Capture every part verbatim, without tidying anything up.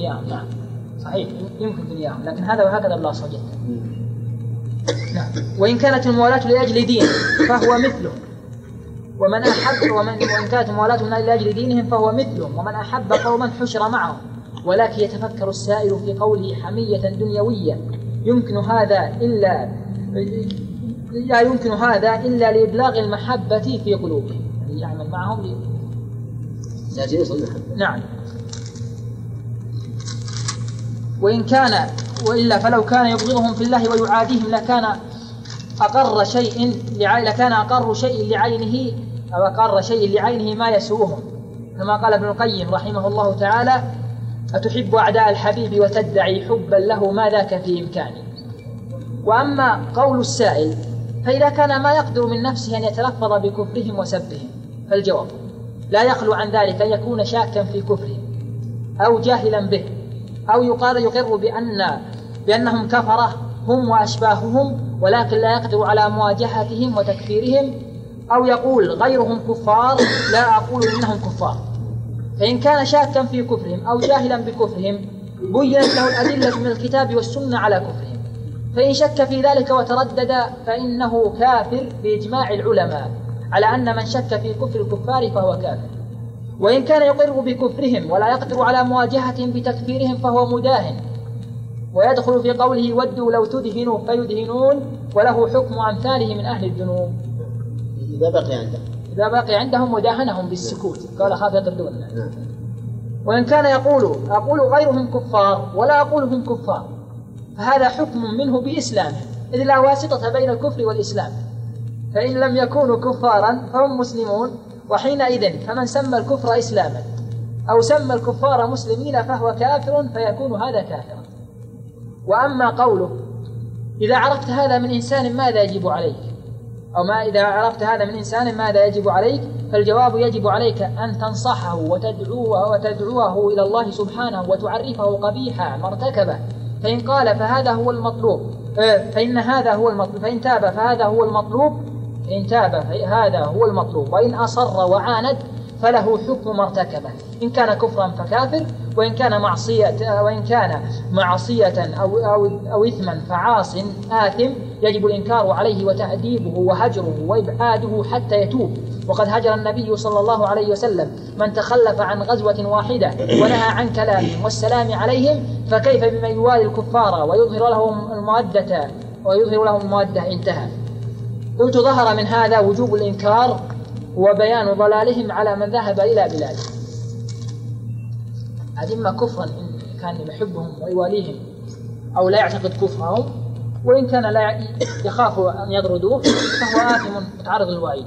دنياهم. نعم صحيح يمكن دنياهم، لكن هذا وهكذا بلاصة جدا. نعم. وإن كانت الموالاة لأجل دين فهو مثله، ومن أحب ومن وإن كانت موالاة لأجل دينهم فهو مثلهم، ومن أحب قوما حشر معهم. ولكن يتفكر السائل في قوله حمية دنيوية يمكن هذا إلا لا يمكن هذا إلا لإبلاغ المحبة في قلوبهم، يعني يعمل معهم لي... نعم. وإن كان وإلا فلو كان يبغضهم في الله ويعاديهم لكان أقر شيء لكان أقر شيء لعينه أو أقر شيء لعينه ما يسوءهم، كما قال ابن القيم رحمه الله تعالى: أتحب أعداء الحبيب وتدعي حبا له ما ذاك في إمكانه. وأما قول السائل فإذا كان ما يقدر من نفسه أن يتلفظ بكفرهم وسبهم فالجواب لا يخلو عن ذلك أن يكون شاكا في كفرهم أو جاهلا به، أو يقال يقر بأن بأنهم كفرة هم وأشباههم ولكن لا يقدر على مواجهتهم وتكفيرهم، أو يقول غيرهم كفار لا أقول إنهم كفار. فإن كان شاكا في كفرهم أو جاهلا بكفرهم بينت له الأدلة من الكتاب والسنة على كفرهم، فإن شك في ذلك وتردد فإنه كافر بإجماع العلماء على أن من شك في كفر الكفار فهو كافر. وإن كان يقر بكفرهم ولا يقدر على مواجهتهم بتكفيرهم فهو مداهن، ويدخل في قوله ودوا لو تدهنوا فيدهنون وله حكم أمثاله من أهل الذنوب إذا بقي عندهم إذا بقي عندهم مداهنهم بالسكوت، قال خاف يطردون. وإن كان يقول أقول غيرهم كفار ولا أقول هم كفار فهذا حكم منه بإسلامه، إذ لا واسطة بين الكفر والإسلام، فإن لم يكونوا كفارا فهم مسلمون، وحينئذ فمن سمى الكفر إسلاما أو سمى الكفار مسلمين فهو كافر فيكون هذا كافرا. وأما قوله إذا عرفت هذا من إنسان ماذا يجب عليك، أو ما إذا عرفت هذا من إنسان ماذا يجب عليك، فالجواب يجب عليك أن تنصحه وتدعوه, وتدعوه إلى الله سبحانه وتعرفه قبيح مرتكبه، فإن قال فهذا هو المطلوب فإن هذا هو المطلوب فإن تاب فهذا هو المطلوب فإن تاب فهذا هو المطلوب وإن أصر وعاند فله حكم مرتكبه، إن كان كفرا فكافر، وإن كان معصية وإن كان معصية أو أو أو إثما فعاص آثم يجب الإنكار عليه وتأديبه وهجره وإبعاده حتى يتوب. وقد هجر النبي صلى الله عليه وسلم من تخلف عن غزوة واحدة ونهى عن كلامهم والسلام عليهم، فكيف بمن يوالي الكفار ويظهر لهم المودة ويظهر لهم المودة؟ انتهى. قلت ظهر من هذا وجوب الإنكار وبيان ضلالهم على من ذهب إلى بلاده. هذه إما كفرا إن كان يحبهم ويواليهم أو لا يعتقد كفرهم، وإن كان لا يخاف أن يطردوه فهو آثم متعرض للوعيد.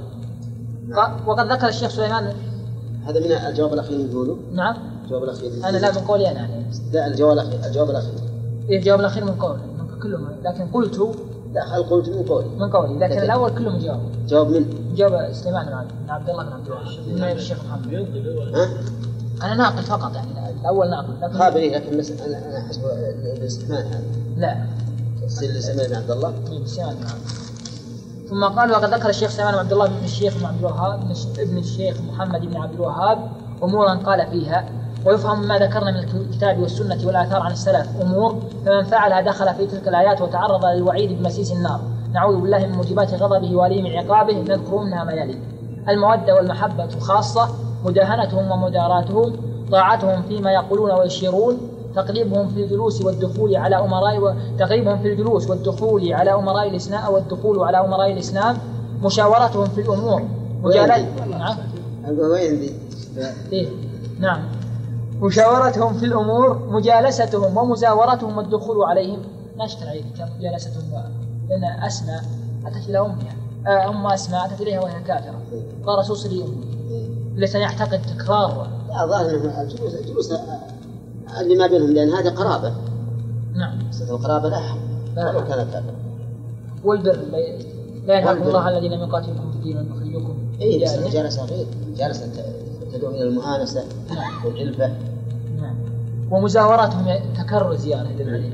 وقد ذكر الشيخ سليمان هذا من الجواب الأخير يقولوا. نعم الجواب الأخير أنا لا من قولي أنا لا الجواب الأخير الجواب الأخير إيه الجواب الأخير من قولي من كلهم، لكن قلت لا هل قلت من قولي من قولي لكن الأول كلهم جواب جواب من جواب سليمان بن عبد الله بن عبد الوهاب من الشيخ محمد. ها أنا ناقل فقط يعني الأول ناقل لكن خابري لكن بس أنا أنا حسب الاستثناء هذا لا تفسير سليمان بن عبد الله سليمان بن عبد. ثم قال وقد ذكر الشيخ سليمان بن عبد الله بن الشيخ بن عبد الوهاب ابن الشيخ محمد بن عبد الوهاب أمورا قال فيها، ويفهم ما ذكرنا من الكتاب والسنة والآثار عن السلف أمور فمن فعلها دخل في تلك الآيات وتعرض للوعيد بمسيس النار. نعوذ بالله من موجبات غضبه وليم عقابه، نذكر منها ما يلي: المودة والمحبة خاصة، مداهنتهم ومداراتهم، طاعتهم فيما يقولون ويشيرون، تقريبهم في الجلوس والدخول على أمراء و... تقريبهم في الجلوس والدخول على أمراء الإسلام والدخول على أمراء الإسلام، مشاورتهم في الأمور مجالات نعم عندي إيه نعم مشاورتهم في الأمور، مجالستهم ومزاورتهم والدخول عليهم. نشكر عليك مجالستهم لأن أسماء أتت إلى أمها أم أسماء أتت إليها وهي كافرة، قال رسول لي أمي لسان يعتقد تكرار. لا ظاهر أنه الجلوس الجلوس اللي ما بينهم لأن هذا قرابة. نعم ستة القرابة لا ولو كان كافر. والبر لا ينهاكم الله الذين لم يقاتلوكم في الدين ويخرجوكم. إيه بس جالسة غير جالسة تدعو إلى المؤانسة والإلفة. نعم ومزاورتهم تكرر زيارة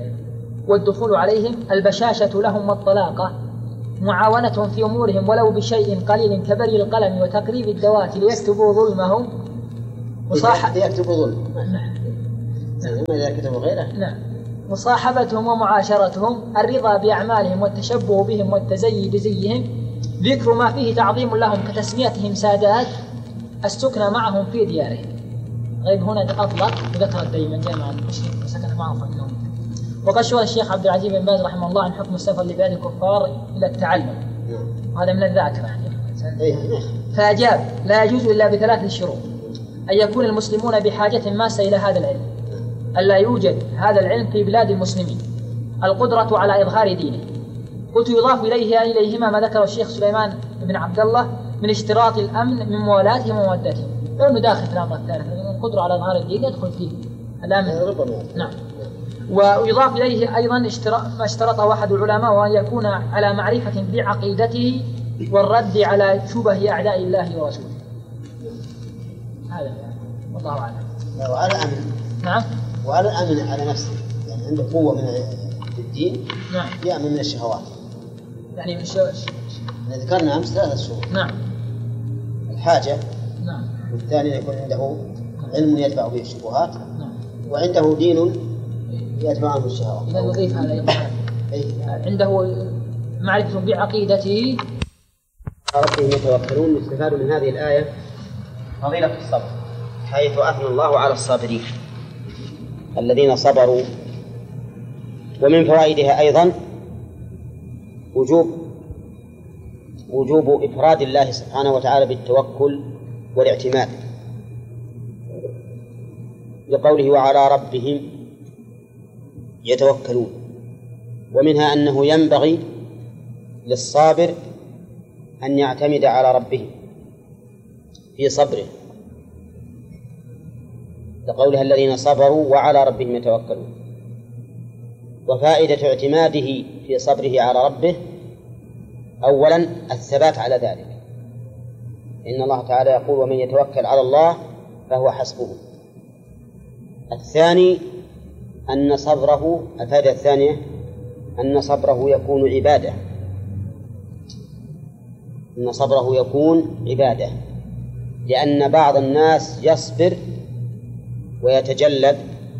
والدخول عليهم، البشاشة لهم والطلاقة، معاونتهم في أمورهم ولو بشيء قليل كبري القلم وتقريب الدوات ليكتبوا ظلمهم، وصاحب يكتبوا ظلم إذا كتبوا غيره. نعم. مصاحبتهم ومعاشرتهم، الرضا بأعمالهم والتشبه بهم والتزيي بزيهم، ذكر ما فيه تعظيم لهم كتسميتهم سادات، السكن معهم في ديارهم. غيب هنا أطلق وذكر دائما جمع المشرك وسكن معهم فإنهم. وقد شغل الشيخ عبد العزيز بن باز رحمه الله عن حكم السفر لبلاد الكفار إلى التعلم، وهذا من الذاكرة يعني. فأجاب: لا يجوز إلا بثلاث شروط: أن يكون المسلمون بحاجة ماسة إلى هذا العلم، ألا يوجد هذا العلم في بلاد المسلمين، القدرة على إظهار دينه. قلت يضاف إليه إليهما ما ذكر الشيخ سليمان بن عبد الله من اشتراط الأمن من موالاتهم ومودتهم، لأنه داخل في الأمر الثالث، القدرة على إظهار الدين يدخل فيه الأمن. نعم. ويضاف إليه أيضا ما اشترطه أحد العلماء، وأن يكون على معرفة بعقيدته والرد على شبه أعداء الله ورسوله. هذا يعني. والله أعلم. وعلى الأمن. نعم. وعلى الأمن على نفسه، يعني عنده قوة من الدين. نعم. يأمن من الشهوات. يعني من الشهوات. ذكرنا أمس ثلاثة شروط. نعم. الحاجة. نعم. والثاني يكون عنده علم يدفع به الشبهات. نعم. وعنده دين يدفع عنه الشهوات. إذا نضيف هذا أيضا. عنده معرفة بعقيدته. ربهم يتوكلون. يستفاد من هذه الآية فضيلة الصبر، حيث أثنى الله على الصابرين الذين صبروا. ومن فوائدها أيضا وجوب وجوب إفراد الله سبحانه وتعالى بالتوكل والاعتماد، لقوله: وعلى ربهم يتوكلون. ومنها أنه ينبغي للصابر أن يعتمد على ربه في صبره، لقولها: الذين صبروا وعلى ربهم يتوكلون. وفائدة اعتماده في صبره على ربه: أولا الثبات على ذلك، إن الله تعالى يقول: ومن يتوكل على الله فهو حسبه. الثاني أن صبره الفائدة الثانية أن صبره يكون عبادة، أن صبره يكون عبادة، لأن بعض الناس يصبر ويتجلد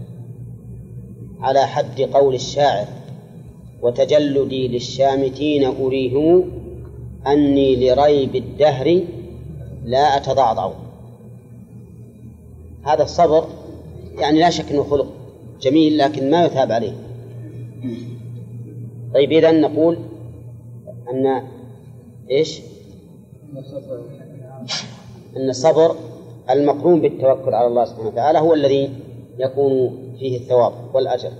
على حد قول الشاعر: وتجلدي للشامتين أريهم أني لريب الدهر لا أتضعضع. هذا الصبر يعني لا شك أنه خلق جميل، لكن ما يثاب عليه. طيب، إذن نقول أن إيش؟ أن الصبر المقرون بالتوكل على الله سبحانه وتعالى هو الذي يكون فيه الثواب والأجر.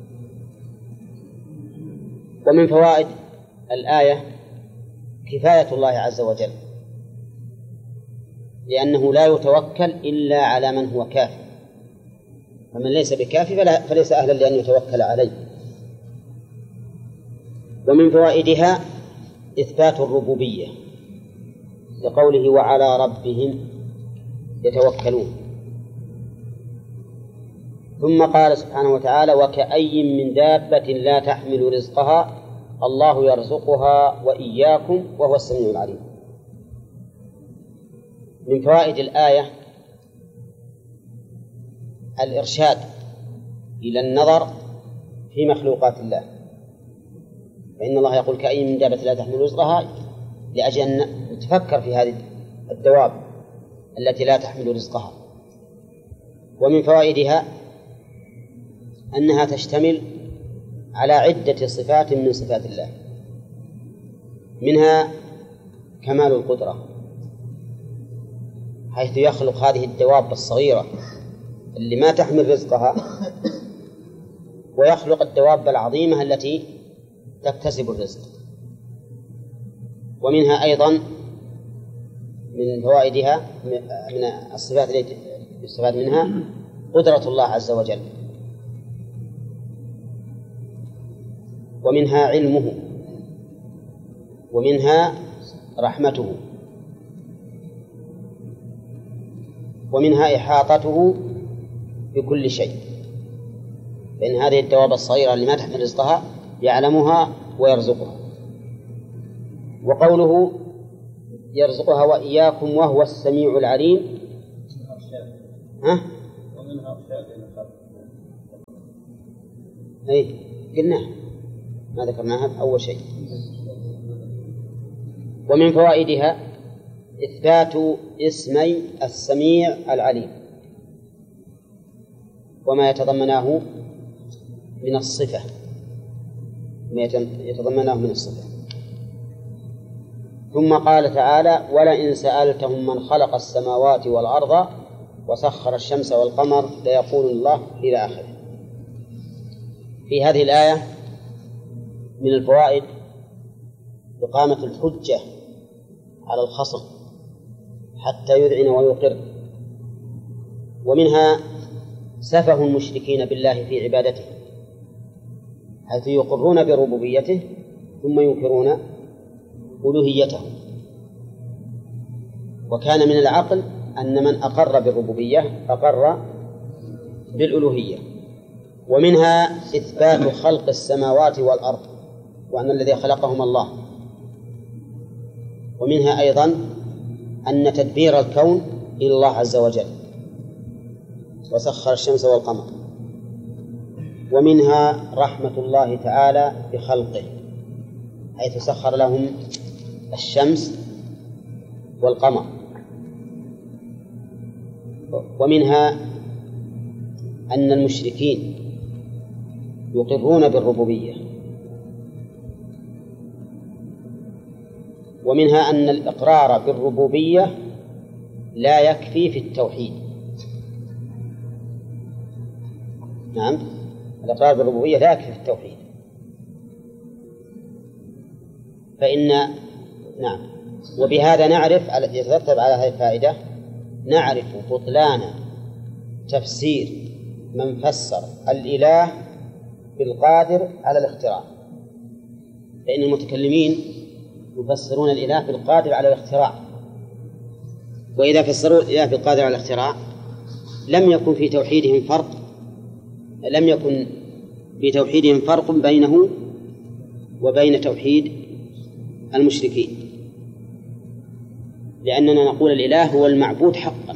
ومن فوائد الآية كفاية الله عز وجل، لأنه لا يتوكل إلا على من هو كافي، فمن ليس بكافي فلا فليس أهلا لأن يتوكل عليه. ومن فوائدها إثبات الربوبية، لقوله: وعلى ربهم يتوكلون. ثم قال سبحانه وتعالى: وكأي من دابة لا تحمل رزقها الله يرزقها وإياكم وهو السميع العليم. من فوائد الآية الإرشاد إلى النظر في مخلوقات الله، فإن الله يقول: كأي من دابة لا تحمل رزقها، لأجل أن نتفكر في هذه الدواب التي لا تحمل رزقها. ومن فوائدها أنها تشتمل على عدة صفات من صفات الله، منها كمال القدرة، حيث يخلق هذه الدواب الصغيرة اللي ما تحمل رزقها، ويخلق الدواب العظيمة التي تكتسب الرزق. ومنها أيضا من فوائدها من الصفات التي يستفاد منها قدرة الله عز وجل، ومنها علمه، ومنها رحمته، ومنها إحاطته بكل شيء، فإن هذه الدواب الصغيرة اللي ما تحمل رزقها يعلمها ويرزقها. وقوله يرزقها وإياكم وهو السميع العليم، ها؟ أي قلناها ما ذكرناها أول شيء. ومن فوائدها إثبات اسمي السميع العليم وما يتضمناه من الصفة ما يتضمناه من الصفة. ثم قال تعالى: ولئن سألتهم من خلق السماوات والأرض وسخر الشمس والقمر ليقولن الله إلى آخره. في هذه الآية من الفوائد إقامة الحجة على الخصم حتى يذعن ويقر، ومنها سفه المشركين بالله في عبادته حيث يقرون بربوبيته ثم ينكرون ألوهيته. وكان من العقل أن من أقر بالربوبية أقر بالألوهية. ومنها إثبات خلق السماوات والأرض وأن الذي خلقهم الله. ومنها أيضا أن تدبير الكون إلى الله عز وجل وسخر الشمس والقمر. ومنها رحمة الله تعالى بخلقه حيث سخر لهم الشمس والقمر. ومنها أن المشركين يقرون بالربوبية. ومنها أن الإقرار بالربوبية لا يكفي في التوحيد. نعم، الإقرار بالربوبية لا يكفي في التوحيد، فإن نعم وبهذا نعرف يترتب على هذه الفائدة نعرف بطلان تفسير من فسر الإله بالقادر على الاختراع. فإن المتكلمين يفسرون الإله بالقادر على الاختراع، وإذا فسروا الإله بالقادر على الاختراع لم يكن في توحيدهم فرق لم يكن في توحيدهم فرق بينه وبين توحيد المشركين، لأننا نقول الإله هو المعبود حقا.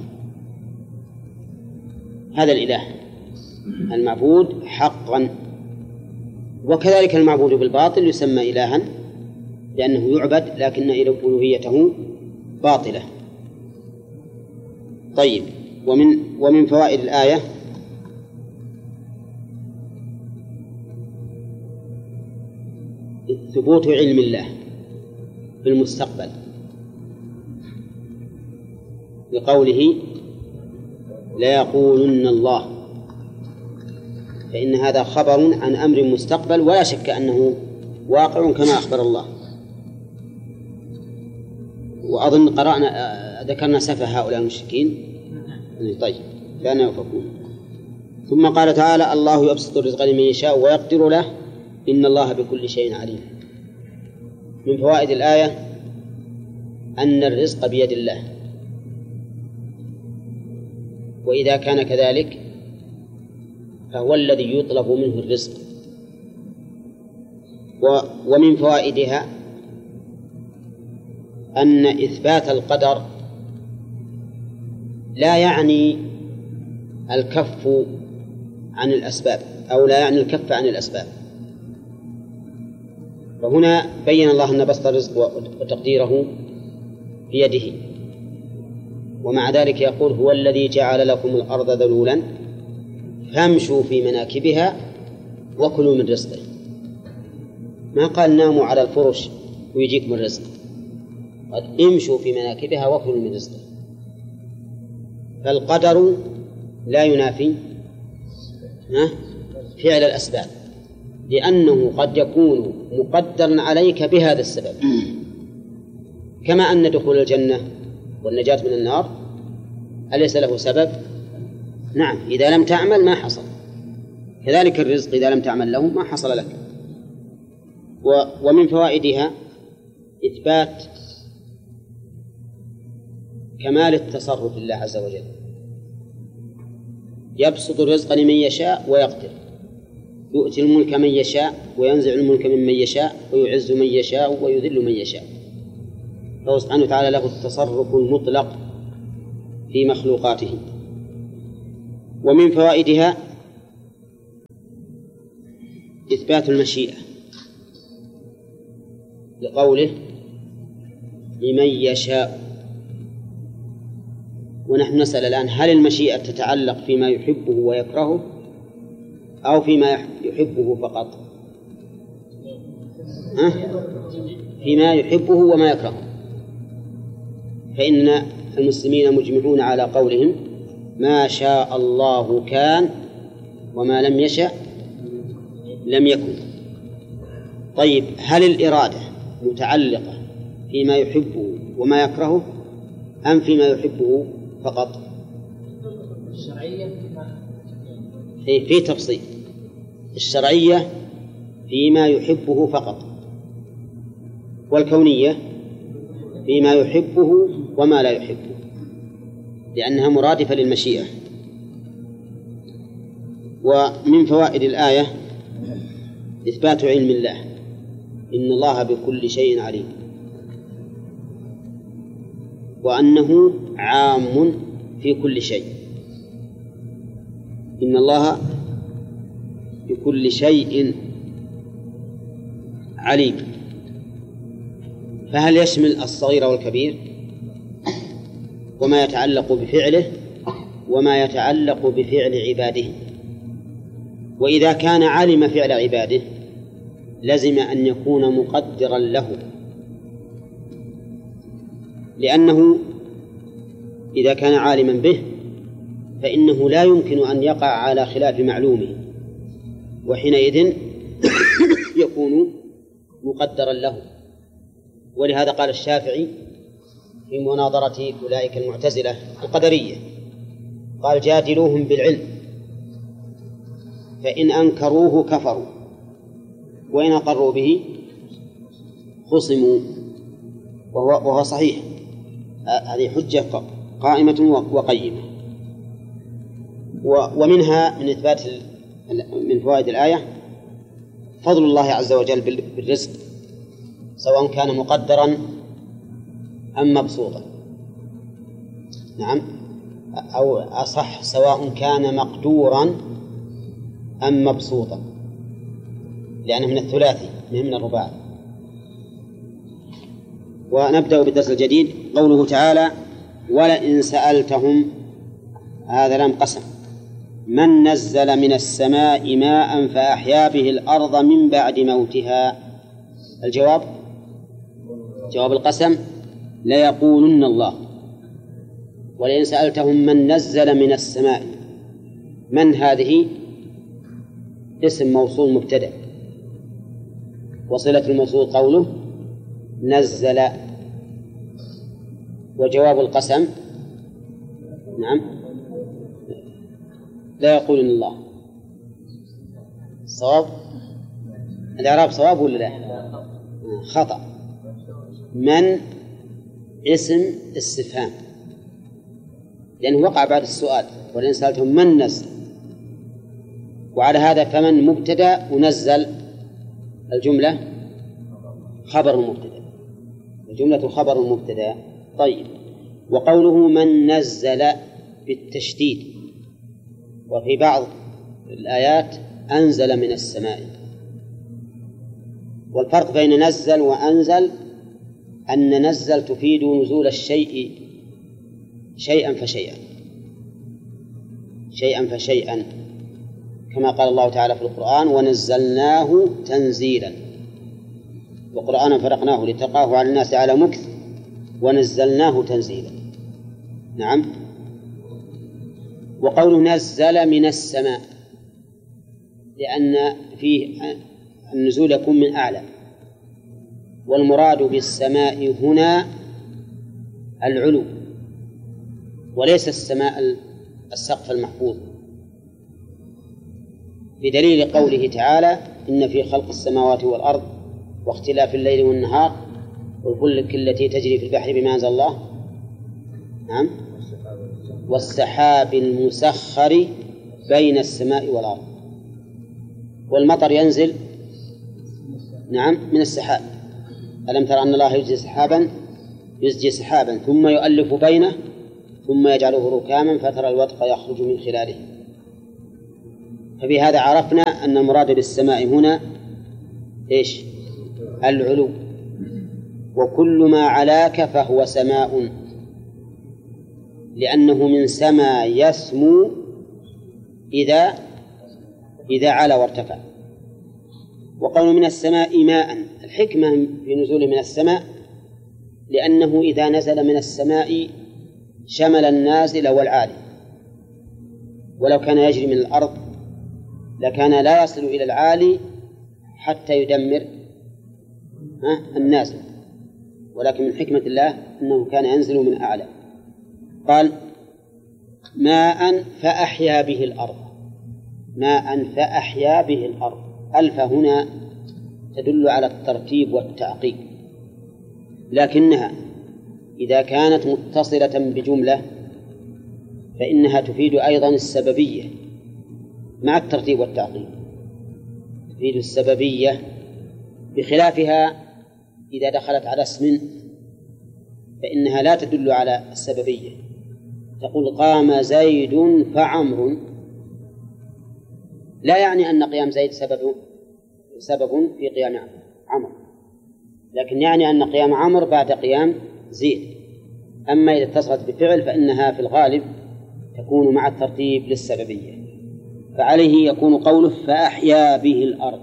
هذا الإله المعبود حقا، وكذلك المعبود بالباطل يسمى إلها لأنه يعبد لكن ألوهيته باطلة. طيب، ومن ومن فوائد الآية ثبوت علم الله في المستقبل بقوله لا يقولن الله، فإن هذا خبر عن أمر مستقبل ولا شك أنه واقع كما أخبر الله. وأظن قرأنا ذكرنا سفه هؤلاء المشركين. طيب، كانوا يؤفكون. ثم قال تعالى: الله يبسط الرزق لمن يشاء ويقدر له إن الله بكل شيء عليم. من فوائد الآية أن الرزق بيد الله، وإذا كان كذلك فهو الذي يطلب منه الرزق. ومن فوائدها أن إثبات القدر لا يعني الكف عن الأسباب أو لا يعني الكف عن الأسباب. فهنا بين الله أن بسط الرزق وتقديره بيده، ومع ذلك يقول: هو الذي جعل لكم الأرض ذلولا فامشوا في مناكبها وكلوا من رزقه. ما قال ناموا على الفرش ويجيكم الرزق، قد امشوا في مناكبها وكلوا من رزقه. فالقدر لا ينافي فعل الأسباب، لأنه قد يكون مقدرا عليك بهذا السبب، كما أن دخول الجنة والنجاة من النار أليس له سبب؟ نعم، إذا لم تعمل ما حصل. كذلك الرزق إذا لم تعمل له ما حصل لك. ومن فوائدها إثبات كمال التصرف لله عز وجل، يبسط الرزق لمن يشاء ويقدر، يؤتي الملك من يشاء وينزع الملك ممن يشاء ويعز من يشاء ويذل من يشاء. فهو سبحانه وتعالى له التصرف المطلق في مخلوقاته. ومن فوائدها إثبات المشيئة لقوله لمن يشاء. ونحن نسأل الآن هل المشيئة تتعلق فيما يحبه ويكرهه أو فيما يحبه فقط؟ ها؟ فيما يحبه وما يكرهه. فإن المسلمين مجمعون على قولهم ما شاء الله كان وما لم يشأ لم يكن. طيب هل الإرادة متعلقة فيما يحبه وما يكرهه أم فيما يحبه فقط؟ الشرعية في في تفصيل. الشرعية فيما يحبه فقط، والكونية فيما يحبه وما لا يحبه، لأنها مرادفة للمشيئة. ومن فوائد الآية إثبات علم الله، إن الله بكل شيء عليم، وأنه عام في كل شيء. إن الله بكل شيء عليم، فهل يشمل الصغير والكبير وما يتعلق بفعله وما يتعلق بفعل عباده؟ وإذا كان علم فعل عباده لزم أن يكون مقدرا له، لأنه إذا كان عالما به فإنه لا يمكن أن يقع على خلاف معلومه، وحينئذ يكون مقدرا له. ولهذا قال الشافعي في مناظرة أولئك المعتزلة القدرية، قال جادلوهم بالعلم فإن أنكروه كفروا وإن أقروا به خصموا. وهو, وهو صحيح، هذه حجة قائمة وقيمة. ومنها من إثبات من فوائد الآية فضل الله عز وجل بالرزق، سواء كان مقدرا أم مبسوطا. نعم، أو أصح سواء كان مقدورا أم مبسوطا، لأنه من الثلاثي من الرباعي. ونبدأ بالدرس الجديد. قوله تعالى ولئن سألتهم، هذا لام قسم، من نزل من السماء ماء فأحيا به الأرض من بعد موتها؟ الجواب جواب القسم ليقولن الله. ولئن سألتهم من نزل من السماء، من هذه اسم موصول مبتدأ، وصلة الموصول قوله نزل. وجواب القسم نعم لا يقولن الله. صواب الإعراب صواب ولا لا؟ خطأ. من اسم استفهام، لأنه وقع بعد السؤال ولئن سألتهم من نزل، وعلى هذا فمن مبتدأ ونزل الجملة خبر المبتدأ، الجملة خبر المبتدأ. طيب، وقوله من نزل بالتشديد، وفي بعض الآيات أنزل من السماء. والفرق بين نزل وأنزل أن نزل تفيد نزول الشيء شيئا فشيئا شيئا فشيئا كما قال الله تعالى في القرآن ونزلناه تنزيلا، وقرآنا فرقناه لتقاه على الناس على مكث ونزلناه تنزيلا. نعم. وقوله نزل من السماء لأن فيه النزول يكون من أعلى، والمراد بالسماء هنا العلو وليس السماء السقف المحفوظ، بدليل قوله تعالى إن في خلق السماوات والأرض واختلاف الليل والنهار والفلك التي تجري في البحر بما أنزل الله. نعم. والسحاب المسخر بين السماء والأرض. والمطر ينزل نعم من السحاب. ألم ترى أن الله يجزي سحابا يزجي سحابا ثم يؤلف بينه ثم يجعله ركاما فترى الودق يخرج من خلاله. فبهذا عرفنا أن المراد بالسماء هنا إيش؟ العلو، وكل ما علاك فهو سماء، لأنه من سما يسمو إذا إذا علا وارتفع. وقول من السماء ماء، الحكمة في نزوله من السماء لأنه إذا نزل من السماء شمل النازل والعالي، ولو كان يجري من الأرض لكان لا يصل إلى العالي حتى يدمر النازل، ولكن من حكمة الله أنه كان ينزل من أعلى. قال ماء فأحيا به الأرض، ماء فأحيا به الأرض، ألف هنا تدل على الترتيب والتعقيب، لكنها إذا كانت متصلة بجملة فإنها تفيد أيضا السببية مع الترتيب والتعقيب، تفيد السببية، بخلافها إذا دخلت على اسم فإنها لا تدل على السببية. تقول قام زيد فعمر، لا يعني أن قيام زيد سبب سبب في قيام عمرو، لكن يعني أن قيام عمرو بعد قيام زيد. أما إذا اتصلت بفعل فإنها في الغالب تكون مع الترتيب للسببية، فعليه يكون قوله فأحيا به الأرض،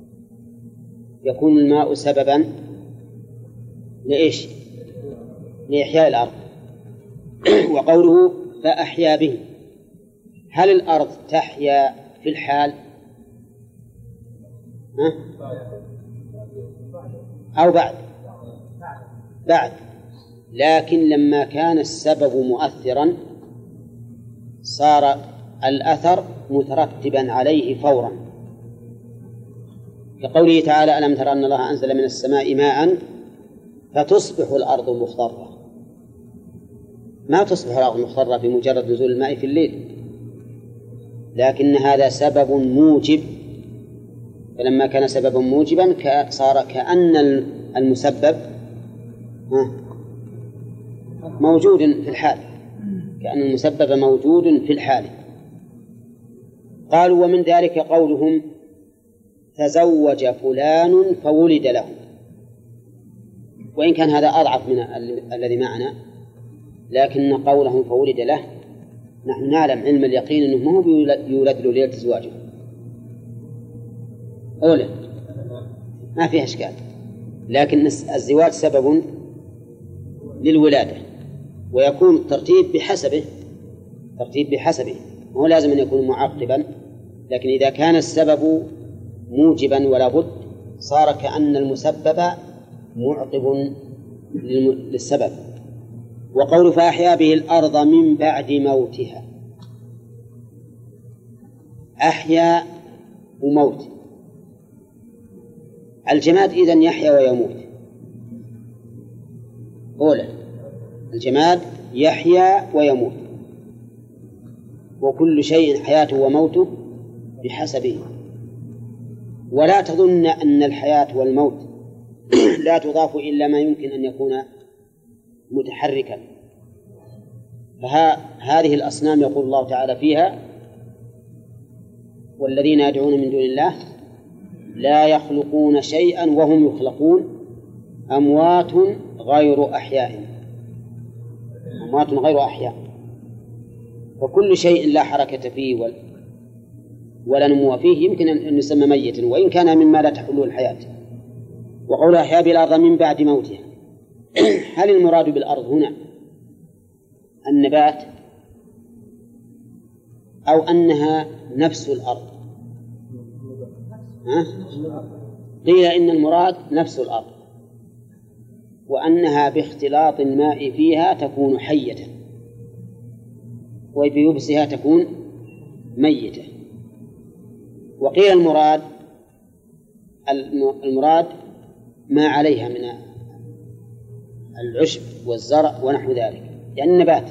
يكون الماء سببا لإيش؟ لإحياء الأرض. وقوله فأحيا به، هل الأرض تحيا في الحال ها؟ أو بعد؟ بعد، لكن لما كان السبب مؤثرا صار الأثر مترتبا عليه فورا، كقوله تعالى ألم تر أن الله أنزل من السماء ماء فتصبح الأرض مخضرة. ما تصبح الأرض مخضرة بمجرد نزول الماء في الليل، لكن هذا سبب موجب، فلما كان سببا موجبا صار كأن المسبب موجود في الحال، كأن المسبب موجود في الحال. قالوا ومن ذلك قولهم تزوج فلان فولد له، وإن كان هذا أضعف من الذي معنا، لكن قولهم فولد له نحن نعلم علم اليقين أنه ما هو يولد له ليلة زواجه، أولا ما فيها إشكال، لكن الزواج سبب للولادة، ويكون الترتيب بحسبه، ترتيب بحسبه، هو لازم أن يكون معقبا، لكن إذا كان السبب موجبا ولا بد صار كأن المسبب معقب للسبب. وقول فأحيا به الأرض من بعد موتها، أحيا وموت، الجماد إذن يحيا ويموت، أولا الجماد يحيا ويموت، وكل شيء حياته وموته بحسبه، ولا تظن أن الحياة والموت لا تضاف إلا ما يمكن أن يكون متحركا. فهذه الأصنام يقول الله تعالى فيها والذين يدعون من دون الله لا يخلقون شيئا وهم يخلقون أموات غير أحياء، أموات غير أحياء، وكل شيء لا حركة فيه ولا نمو فيه يمكن أن يسمى ميتا وإن كان مما لا تحله الحياة. وقول أحيا بالأرض من بعد موتها، هل المراد بالأرض هنا النبات أو أنها نفس الأرض؟ ها؟ قيل إن المراد نفس الأرض، وأنها باختلاط الماء فيها تكون حية وبيبسها تكون ميتة. وقيل المراد المراد ما عليها من العشب والزرع ونحو ذلك، يعني النبات،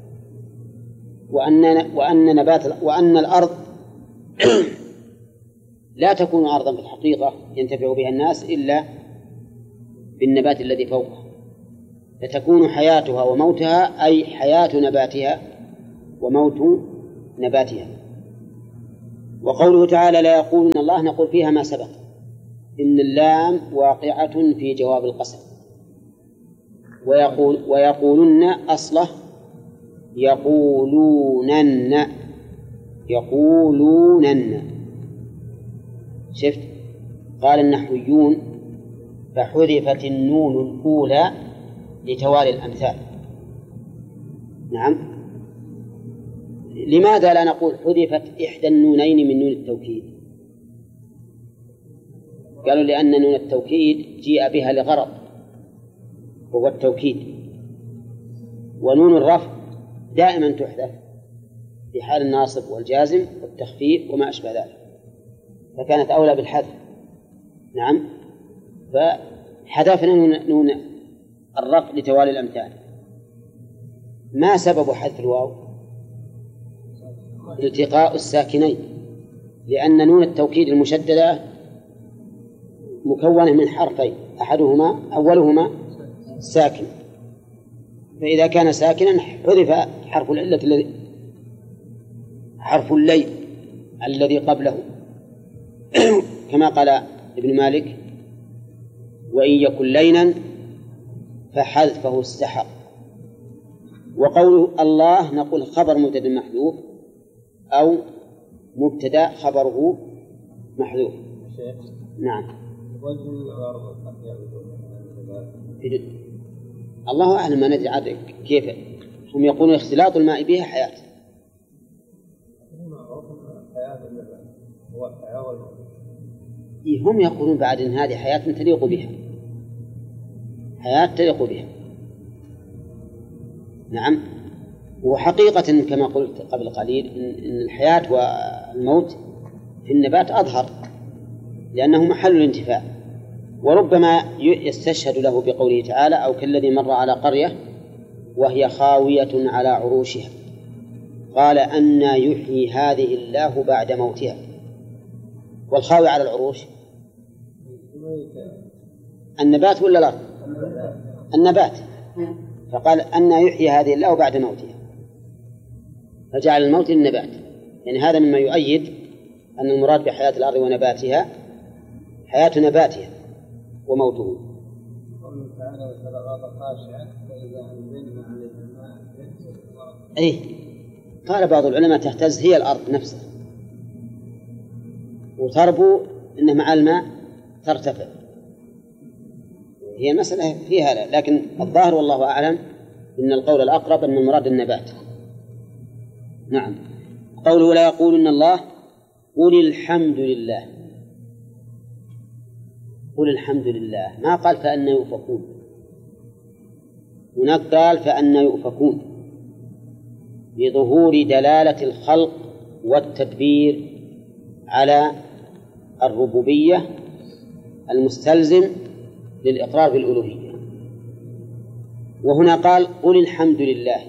وأن وأن نبات وأن الأرض لا تكون أرضا في الحقيقة ينتفع بها الناس إلا بالنبات الذي فوقها، فتكون حياتها وموتها أي حياة نباتها وموت نباتها. وقوله تعالى لا يقولون الله نقول فيها ما سبق، إن اللام واقعة في جواب القسم. ويقول ويقولون أصله يقولونن يقولونن. شفت؟ قال النحويون فحذفت النون الأولى لتوالي الأمثال. نعم. لماذا لا نقول حذفت إحدى النونين من نون التوكيد؟ قالوا لأن نون التوكيد جيء بها لغرض وهو التوكيد، ونون الرفع دائما تحذف في حال الناصب والجازم والتخفيف وما أشبه ذلك، فكانت أولى بالحذف. نعم. فحذفنا نون الرفع لتوالي الأمثال. ما سبب حذف الواو؟ التقاء الساكنين، لأن نون التوكيد المشددة مكونة من حرفين، أحدهما أولهما ساكن، فإذا كان ساكنا حذف حرف العلة الذي حرف اللين الذي قبله كما قال ابن مالك وإن يكن لينا فحذفه استحق. وقوله الله نقول خبر مبتدأ محذوف أو مبتدأ خبره محذوف. نعم. الله أعلم، ما ندري عاد كيف هم يقولون اختلاط الماء بها حياة. هم يقولون بعد أن هذه حياة تليق بها، حياة تليق بها. نعم. وحقيقة كما قلت قبل قليل إن الحياة والموت في النبات أظهر لأنه محل الانتفاع، وربما يستشهد له بقوله تعالى أو كالذي مر على قرية وهي خاوية على عروشها قال أنى يحيي هذه الله بعد موتها. والخاوي على العروش النبات ولا الأرض؟ النبات. فقال أنى يحيي هذه الله بعد موتها، فجعل الموت للنبات. يعني هذا مما يؤيد أن المراد بحياة الأرض ونباتها حياة نباتها وموته. أي قال بعض العلماء تهتز هي الأرض نفسها وتربو إنه مع الماء ترتفع. هي مسألة فيها، لكن الظاهر والله أعلم إن القول الأقرب أن المراد النبات. نعم. قوله لا يقولن الله قل الحمد لله. قل الحمد لله، ما قال فأنا يؤفكون، هناك قال فأنا يؤفكون بظهور دلالة الخلق والتدبير على الربوبية المستلزم للإقرار بالألوهية. وهنا قال قل الحمد لله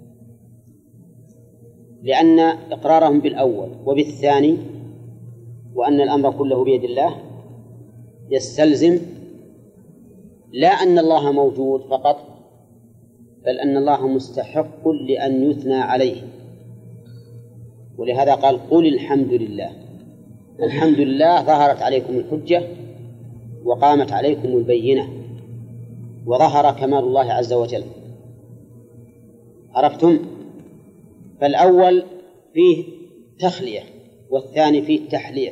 لأن إقرارهم بالأول وبالثاني وأن الأمر كله بيد الله يستلزم لا أن الله موجود فقط، بل أن الله مستحق لأن يثنى عليه. ولهذا قال قل الحمد لله. الحمد لله ظهرت عليكم الحجة وقامت عليكم البينة وظهر كمال الله عز وجل. عرفتم؟ فالأول فيه تخلية والثاني فيه تحلية،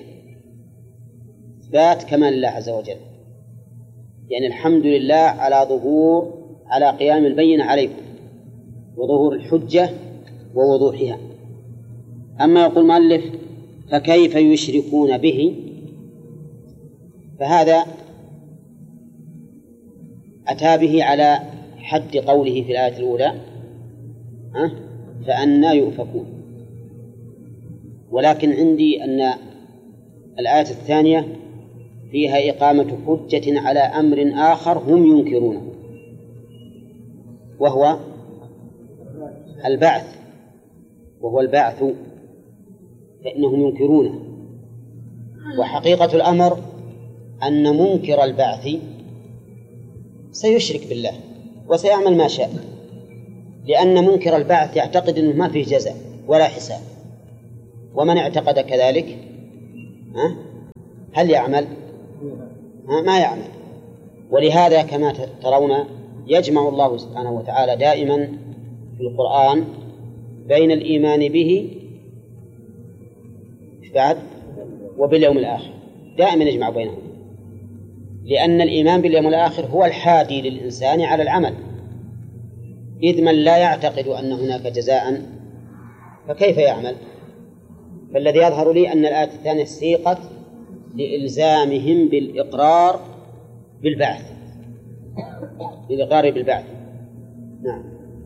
إثبات كمال الله عز وجل. يعني الحمد لله على ظهور على قيام البينة عليكم وظهور الحجة ووضوحها. أما يقول مؤلف فكيف يشركون به، فهذا أتى به على حد قوله في الآية الأولى أه؟ فأنا يؤفكون. ولكن عندي أن الآية الثانية فيها إقامة حجة على أمر آخر هم ينكرونه، وهو البعث وهو البعث فإنهم ينكرونه. وحقيقة الأمر أن منكر البعث سيشرك بالله وسيعمل ما شاء، لأن منكر البعث يعتقد أنه ما فيه جزاء ولا حساب، ومن اعتقد كذلك ها؟ هل يعمل؟ ها؟ ما يعمل. ولهذا كما ترون يجمع الله سبحانه وتعالى دائما في القرآن بين الإيمان به بعد وباليوم الآخر، دائما يجمع بينهم، لأن الإيمان باليوم الآخر هو الحادي للإنسان على العمل، إذ من لا يعتقد أن هناك جزاء فكيف يعمل؟ فالذي يظهر لي أن الآية الثانية سيقت لإلزامهم بالإقرار بالبعث، بالإقرار بالبعث. نعم.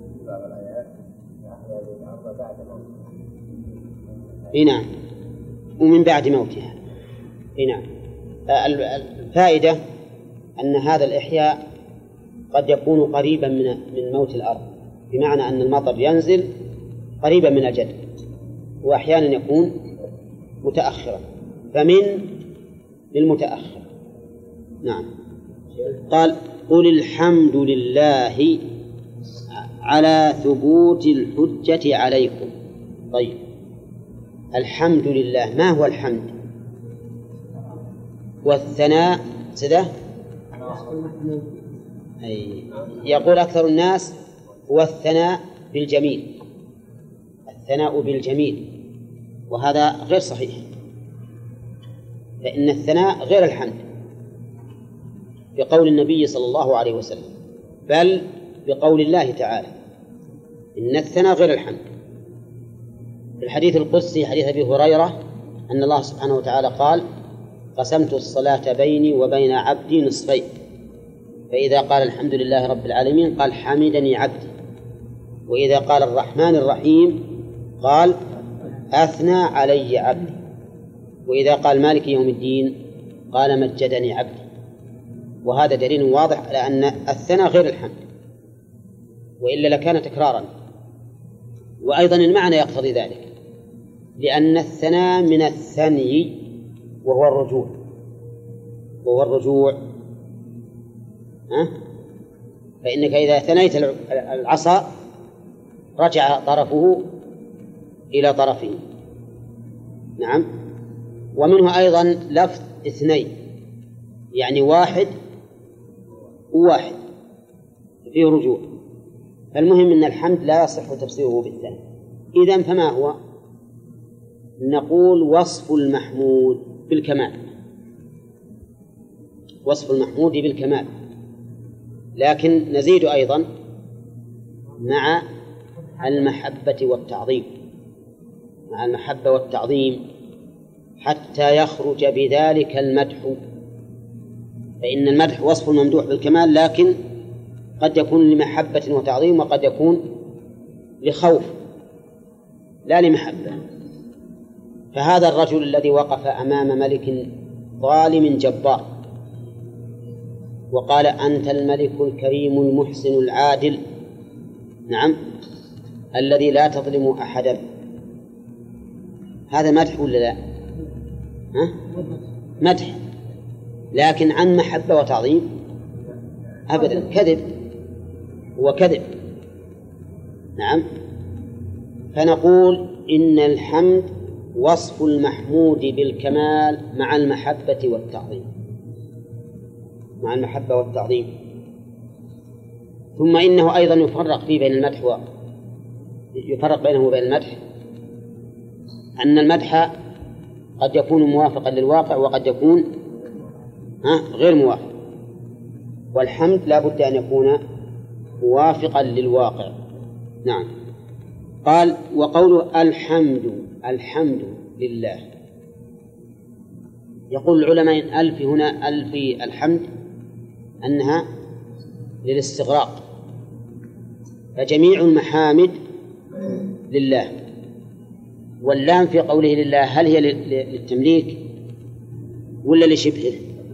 نعم، ومن بعد موتها. نعم. الفائدة أن هذا الإحياء قد يكون قريبا من من موت الأرض، بمعنى أن المطر ينزل قريبا من الجد، وأحيانا يكون متأخرا، فمن للمتأخر. نعم. قال قل الحمد لله على ثبوت الحجة عليكم. طيب، الحمد لله، ما هو الحمد؟ والثناء سده أي يقول أكثر الناس هو الثناء بالجميل، الثناء بالجميل، وهذا غير صحيح، فإن الثناء غير الحمد بقول النبي صلى الله عليه وسلم، بل بقول الله تعالى، إن الثناء غير الحمد. في الحديث القدسي حديث أبي هريرة أن الله سبحانه وتعالى قال: قسمت الصلاة بيني وبين عبدي نصفين، فإذا قال الحمد لله رب العالمين قال حمدني عبدي، وإذا قال الرحمن الرحيم قال أثنى علي عبدي، وإذا قال مالك يوم الدين قال مجدني عبدي. وهذا دليل واضح على أن الثناء غير الحمد، وإلا لكان تكرارا. وأيضا المعنى يقتضي ذلك، لأن الثناء من الثني وهو الرجوع، وهو الرجوع ها؟ فإنك إذا ثنيت العصا رجع طرفه إلى طرفه. نعم. ومنه أيضا لفظ اثنين، يعني واحد وواحد فيه رجوع. فالمهم أن الحمد لا يصح تفسيره بالثاني. إذن فما هو؟ نقول وصف المحمود بالكمال، وصف المحمود بالكمال، لكن نزيد أيضا مع المحبة والتعظيم، مع المحبة والتعظيم حتى يخرج بذلك المدح. فإن المدح وصف الممدوح بالكمال، لكن قد يكون لمحبة وتعظيم، وقد يكون لخوف لا لمحبة. فهذا الرجل الذي وقف أمام ملك ظالم جبار وقال أنت الملك الكريم المحسن العادل، نعم، الذي لا تظلم أحدا، هذا مدح ولا لا؟ ها؟ مدح، لكن عن محبة وتعظيم أبدا، كذب، هو كذب. نعم. فنقول إن الحمد وصف المحمود بالكمال مع المحبة والتعظيم، مع المحبة والتعظيم. ثم إنه أيضا يفرق فيه بين المدح و... يفرق بينه وبين المدح، أن المدح قد يكون موافقا للواقع وقد يكون ها غير موافق، والحمد لا بد أن يكون موافقا للواقع. نعم. قال وقوله الحمد، الحمد لله، يقول العلماء ألف هنا ألف الحمد أنها للاستغراق، فجميع المحامد لله. واللام في قوله لله هل هي للتمليك ولا لشبهه؟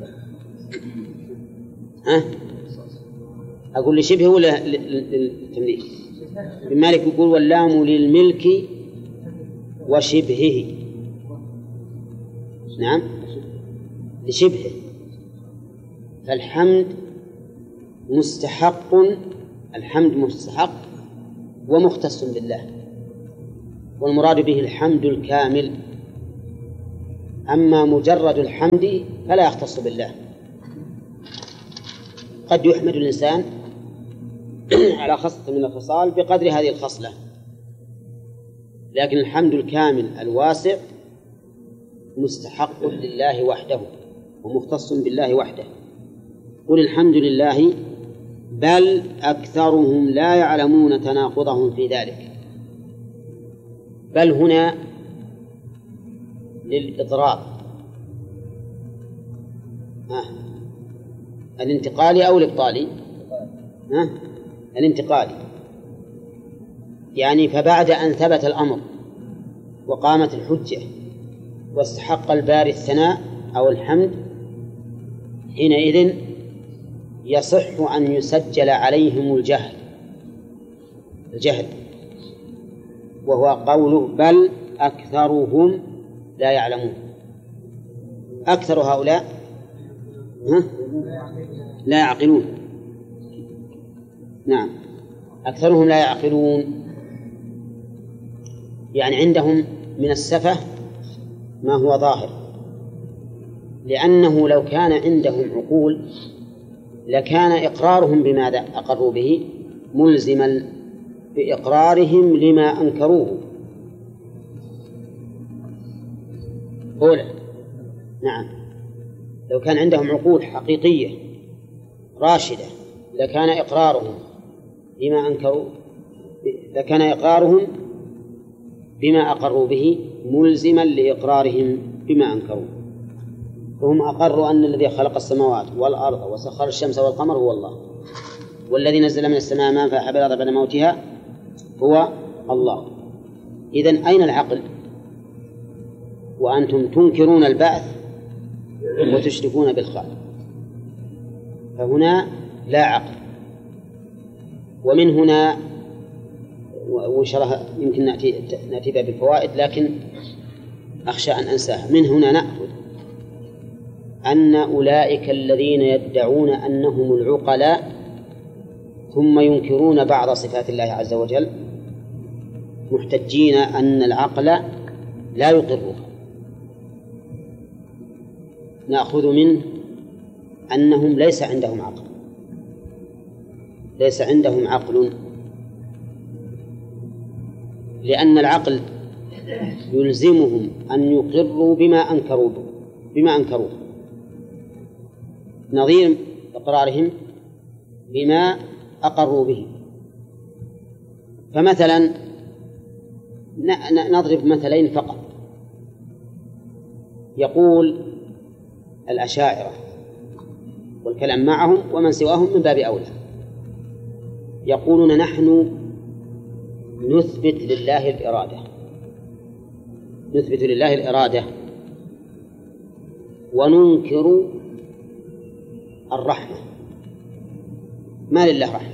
ها؟ أقول لشبهه ولا للتمليك؟ ابن مالك يقول واللام للملك وشبهه. نعم، لشبهه. فالحمد مستحق، الحمد مستحق ومختص بالله، والمراد به الحمد الكامل. أما مجرد الحمد فلا يختص بالله. قد يحمد الإنسان على خصلة من الخصال بقدر هذه الخصلة، لكن الحمد الكامل الواسع مستحق لله وحده ومختص بالله وحده. قل الحمد لله بل أكثرهم لا يعلمون تناقضهم في ذلك. بل هنا للإضراب ها. الانتقالي أو الإبطالي؟ ها؟ الانتقالي، يعني فبعد أن ثبت الأمر وقامت الحجة واستحق الباري الثناء أو الحمد، حينئذ يصح أن يسجل عليهم الجهل الجهل وهو قوله بل أكثرهم لا يعلمون. أكثر هؤلاء ها؟ لا يعقلون. نعم، أكثرهم لا يعقلون، يعني عندهم من السفة ما هو ظاهر، لأنه لو كان عندهم عقول لكان إقرارهم بماذا أقروا به ملزما بإقرارهم لما أنكروه. أولا نعم، لو كان عندهم عقول حقيقية راشدة لكان إقرارهم بما أنكروا لكان إقرارهم بما أقروا به ملزما لإقرارهم بما أنكروا. وهم أقروا أن الذي خلق السماوات والأرض وسخر الشمس والقمر هو الله، والذي نزل من السماء ماء فأحيا الأرض بعد موتها هو الله. إذن أين العقل وأنتم تنكرون البعث وتشركون بالخالق؟ فهنا لا عقل. ومن هنا وإن شاء الله يمكن نأتي نأتي بها بالفوائد، لكن أخشى أن أنساها. من هنا نأخذ أن أولئك الذين يدعون أنهم العقلاء ثم ينكرون بعض صفات الله عز وجل محتجين أن العقل لا يقرها. نأخذ منه أنهم ليس عندهم عقل ليس عندهم عقل لأن العقل يلزمهم أن يقروا بما أنكروا بما أنكروه نظير إقرارهم بما أقروا به. فمثلا نضرب مثلين فقط. يقول الأشاعرة والكلام معهم ومن سواهم من باب أولى، يقولون نحن نثبت لله الإرادة نثبت لله الإرادة وننكر الرحمة. ما لله رحمة؟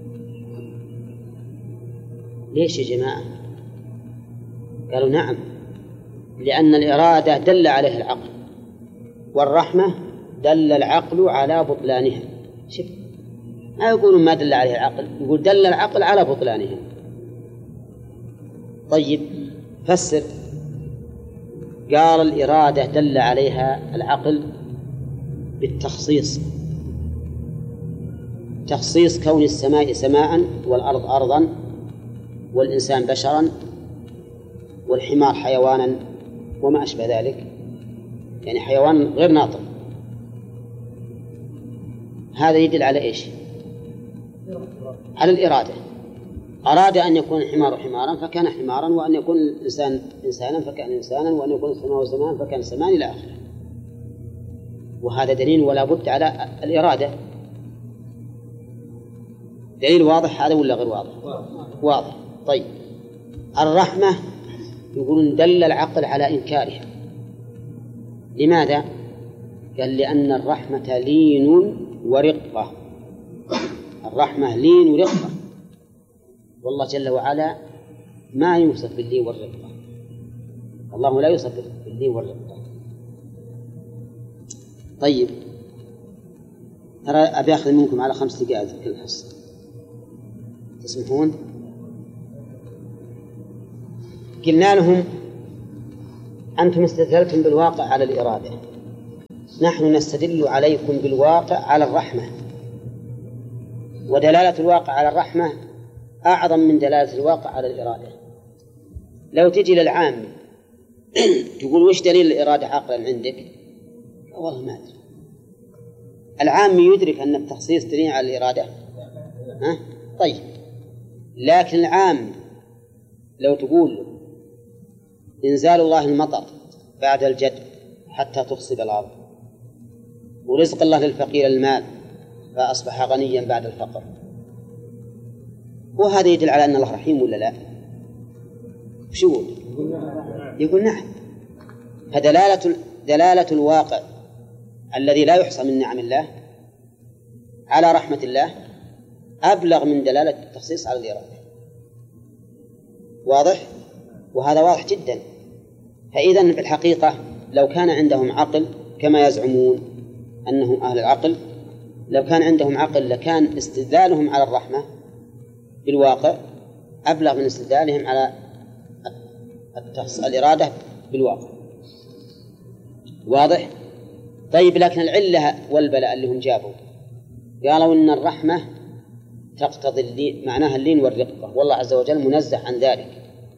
ليش يا جماعة؟ قالوا نعم، لأن الإرادة دل عليها العقل، والرحمة دل العقل على بطلانها. شوف، ما يقولون ما دل عليها العقل، يقول دل العقل على بطلانها. طيب فسر. قال الإرادة دل عليها العقل بالتخصيص، تخصيص كون السماء سماء والأرض أرضا والإنسان بشرا والحمار حيوانا وما أشبه ذلك، يعني حيوان غير ناطق. هذا يدل على إيش؟ على الإرادة. أراد أن يكون الحمار حمارا فكان حمارا، وأن يكون الإنسان إنسانا فكان إنسانا، وأن يكون السماء زمان فكان سمان إلى آخره. وهذا دليل ولا بد على الإرادة. دليل واضح هذا ولا غير واضح؟ واضح. طيب الرحمة يقولون دل العقل على إنكارها. لماذا؟ قال لأن الرحمة لين ورقة. الرحمة لين ورقة، والله جل وعلا ما يوصف باللين والرقة. الله لا يوصف باللين والرقة. طيب ترى أبي أخذ منكم على خمس دقائق في كل حصة، تسمحون؟ قلنا لهم أنتم استدللتم بالواقع على الإرادة، نحن نستدل عليكم بالواقع على الرحمة، ودلالة الواقع على الرحمة أعظم من دلالة الواقع على الإرادة. لو تجي للعام تقول وش دليل الإرادة عقلا عندك؟ والله ما أدري. العام يدرك أن التخصيص دليل على الإرادة، ها؟ طيب، لكن العام لو تقول إنزال الله المطر بعد الجد حتى تخصب الأرض، ورزق الله للفقير المال فأصبح غنيا بعد الفقر، وهذا يدل على أن الله رحيم ولا لا؟ شو يقول؟ يقول نعم. فدلالة دلالة الواقع الذي لا يحصى من نعم الله على رحمة الله أبلغ من دلالة التخصيص على الإرادة. واضح؟ وهذا واضح جدا. فإذن في الحقيقة لو كان عندهم عقل كما يزعمون أنهم أهل العقل، لو كان عندهم عقل لكان استدلالهم على الرحمة بالواقع أبلغ من استدلالهم على الإرادة بالواقع. واضح؟ طيب، لكن العلة والبلاء اللي هم جابوا قالوا إن الرحمة تقتضي اللين، معناها اللين والرقة، والله عز وجل منزه عن ذلك.